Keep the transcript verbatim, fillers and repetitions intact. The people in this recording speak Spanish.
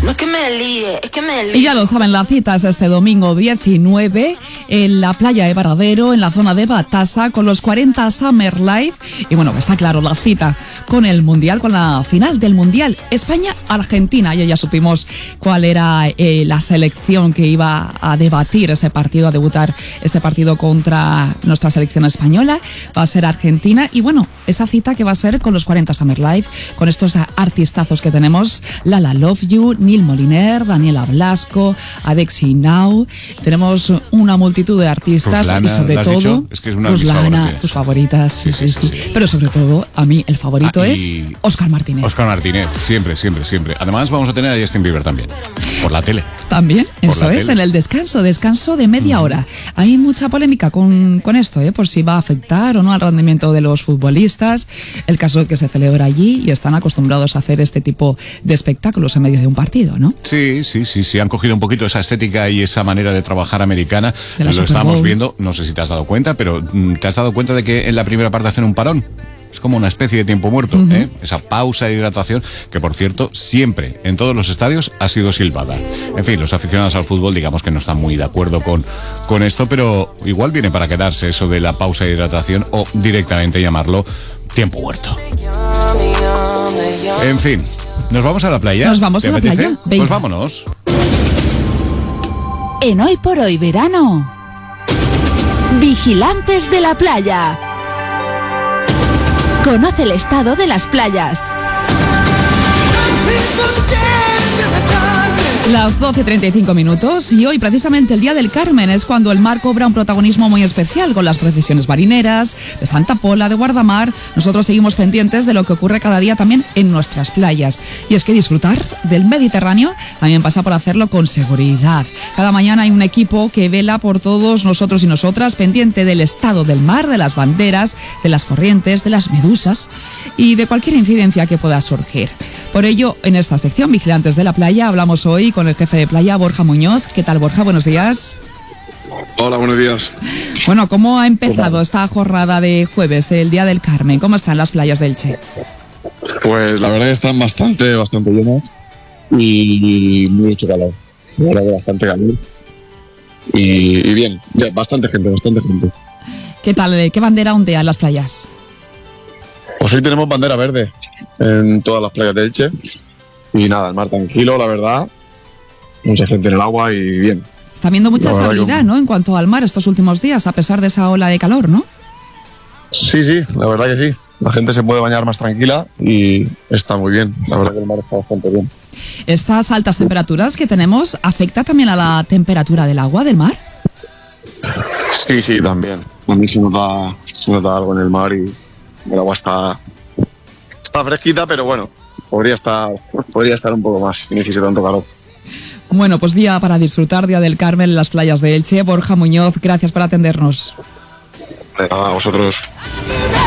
No es que me líe, es que me líe. Y ya lo saben, la cita es este domingo diecinueve en la playa de Varadero, en la zona de Batasa, con los cuarenta Summer Life. Y bueno, está claro, la cita con el Mundial, con la final del Mundial España-Argentina. Ya ya supimos cuál era eh, la selección que iba a debatir ese partido, a debutar ese partido contra nuestra selección española. Va a ser Argentina. Y bueno, esa cita que va a ser con los cuarenta Summer Life, con estos artistazos que tenemos: Lala Love You, Neil Moliner, Daniela Blasco, Adexi Now. Tenemos una multitud de artistas. Pues Lana, y sobre todo, dicho, es que es una pues de mis Lana, favoritas. tus favoritas. Sí, sí, sí, sí, sí. Pero sobre todo, a mí el favorito ah, es Óscar Martínez. Óscar Martínez, siempre, siempre, siempre. Además, vamos a tener a Justin Bieber también, por la tele. También, Por eso la es, tele. en el descanso, descanso de media hora. Hay mucha polémica con, con esto, ¿eh? Por si va a afectar o no al rendimiento de los futbolistas. El caso que se celebra allí y están acostumbrados a hacer este tipo de espectáculos en medio de un partido, ¿no? Sí, sí, sí, sí, han cogido un poquito esa estética y esa manera de trabajar americana. De la Lo Super estamos Bowl. viendo, no sé si te has dado cuenta, pero mm, ¿te has dado cuenta de que en la primera parte hacen un parón? Es como una especie de tiempo muerto, Uh-huh. ¿eh? Esa pausa de hidratación que, por cierto, siempre en todos los estadios ha sido silbada. En fin, los aficionados al fútbol digamos que no están muy de acuerdo con, con esto, pero igual viene para quedarse eso de la pausa de hidratación o directamente llamarlo tiempo muerto. En fin, ¿nos vamos a la playa? Nos vamos ¿Te a la apetece? playa, Pues venga. vámonos. En Hoy por Hoy Verano, Vigilantes de la Playa. Conoce el estado de las playas. Las doce treinta y cinco minutos y hoy precisamente el Día del Carmen es cuando el mar cobra un protagonismo muy especial con las procesiones marineras, de Santa Pola, de Guardamar. Nosotros seguimos pendientes de lo que ocurre cada día también en nuestras playas. Y es que disfrutar del Mediterráneo también pasa por hacerlo con seguridad. Cada mañana hay un equipo que vela por todos nosotros y nosotras, pendiente del estado del mar, de las banderas, de las corrientes, de las medusas y de cualquier incidencia que pueda surgir. Por ello, en esta sección Vigilantes de la Playa hablamos hoy con el jefe de playa, Borja Muñoz. ¿Qué tal, Borja? Buenos días. Hola, buenos días. Bueno, ¿cómo ha empezado esta jornada de jueves, el Día del Carmen? ¿Cómo están las playas del Che? Pues la verdad que están bastante, bastante llenas y mucho calor. La verdad que bastante calor. Y, y bien, ya, bastante gente, bastante gente. ¿Qué tal? ¿Qué bandera ondea en las playas? Pues hoy tenemos bandera verde en todas las playas de Elche. Y nada, el mar tranquilo, la verdad. Mucha gente en el agua y bien. Está habiendo mucha La verdad estabilidad, que- ¿no? En cuanto al mar estos últimos días, a pesar de esa ola de calor, ¿no? Sí, sí, la verdad que sí. La gente se puede bañar más tranquila y está muy bien. La verdad que el mar está bastante bien. Estas altas temperaturas que tenemos, ¿afecta también a la temperatura del agua, del mar? Sí, sí, también. A mí se nota, se nota algo en el mar y el agua está, está fresquita, pero bueno, podría estar, podría estar un poco más si no hiciese tanto calor. Bueno, pues día para disfrutar, Día del Carmen en las playas de Elche. Borja Muñoz, gracias por atendernos. A vosotros.